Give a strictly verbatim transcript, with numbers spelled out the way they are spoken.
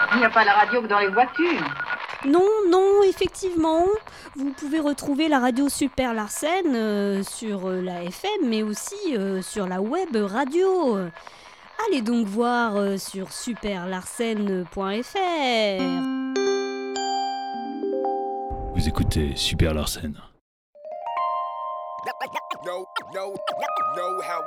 Il n'y a pas la radio que dans les voitures. Non, non, effectivement. Vous pouvez retrouver la radio Super Larsen euh, sur euh, la F M, mais aussi euh, sur la web radio. Allez donc voir euh, sur super larsen point f r. Vous écoutez Super Larsen.